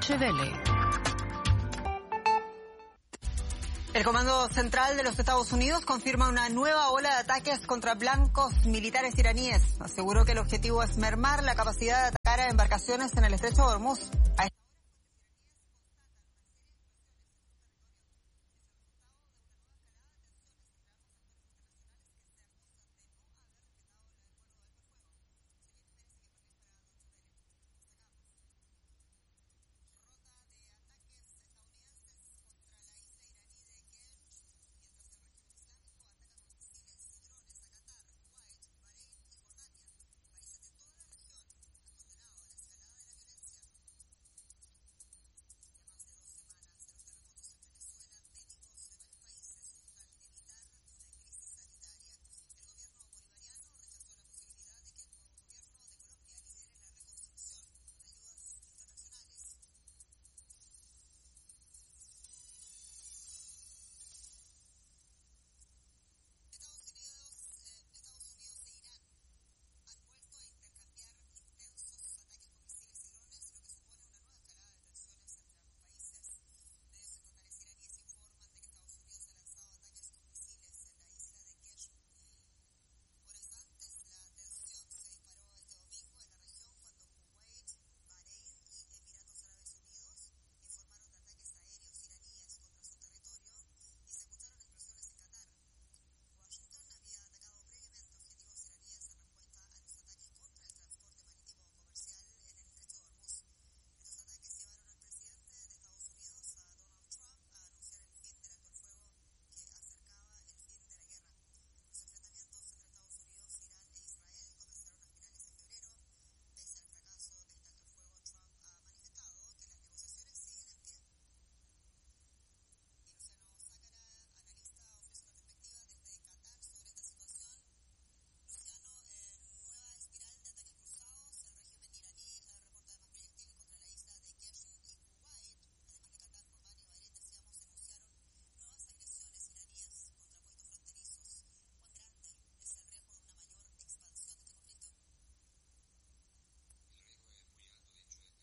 Deutsche Welle. El Comando Central de los Estados Unidos confirma una nueva ola de ataques contra blancos militares iraníes. Aseguró que el objetivo es mermar la capacidad de atacar a embarcaciones en el estrecho de Hormuz.